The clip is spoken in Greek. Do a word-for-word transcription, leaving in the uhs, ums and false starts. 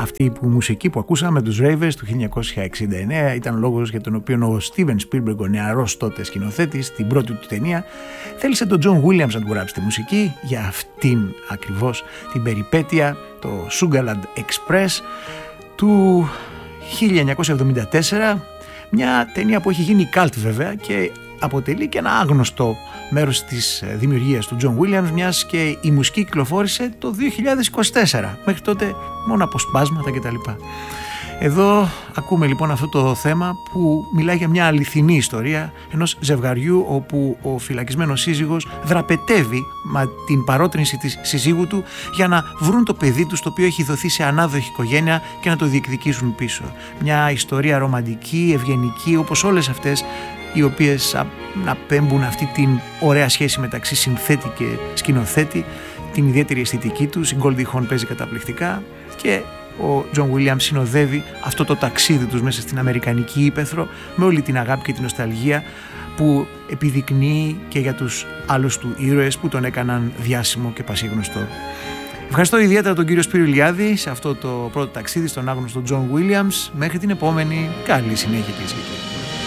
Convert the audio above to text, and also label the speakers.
Speaker 1: Αυτή η μουσική που ακούσαμε τους Ravers του χίλια εννιακόσια εξήντα εννέα ήταν ο λόγος για τον οποίο ο Steven Spielberg, ο νεαρός τότε σκηνοθέτης, την πρώτη του ταινία, θέλησε τον John Williams να του γράψει τη μουσική για αυτήν ακριβώς την περιπέτεια, το Sugarland Express του χίλια εννιακόσια εβδομήντα τέσσερα, μια ταινία που έχει γίνει cult βέβαια και αποτελεί και ένα άγνωστο μέρος της δημιουργίας του John Williams, μιας και η μουσική κυκλοφόρησε το δύο χιλιάδες είκοσι τέσσερα, μέχρι τότε μόνο αποσπάσματα κτλ. Εδώ ακούμε λοιπόν αυτό το θέμα που μιλάει για μια αληθινή ιστορία ενός ζευγαριού όπου ο φυλακισμένος σύζυγος δραπετεύει με την παρότρινση της συζύγου του για να βρουν το παιδί τους, το οποίο έχει δοθεί σε ανάδοχη οικογένεια, και να το διεκδικήσουν πίσω. Μια ιστορία ρομαντική, ευγενική, όπως όλες αυτές οι οποίες απέμπουν αυτή την ωραία σχέση μεταξύ συνθέτη και σκηνοθέτη, την ιδιαίτερη αισθητική τους. Η Goldie Hawn παίζει καταπληκτικά και ο John Williams συνοδεύει αυτό το ταξίδι τους μέσα στην Αμερικανική ύπαιθρο με όλη την αγάπη και την νοσταλγία που επιδεικνύει και για τους άλλους του ήρωες που τον έκαναν διάσημο και πασίγνωστο. Ευχαριστώ ιδιαίτερα τον κύριο Σπύρο Ηλιάδη σε αυτό το πρώτο ταξίδι στον άγνωστο John Williams. Μέχρι την επόμενη, καλή συνέχεια, κυρίες και κύριοι.